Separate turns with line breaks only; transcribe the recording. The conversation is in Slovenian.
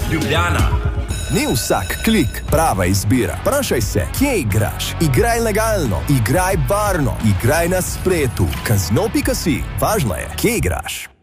Ljubljana.
Ni vsak klik prava izbira. Vprašaj se, kje igraš? Igraj legalno, igraj varno, igraj na spletu. Casino.si. Važno je, kje igraš.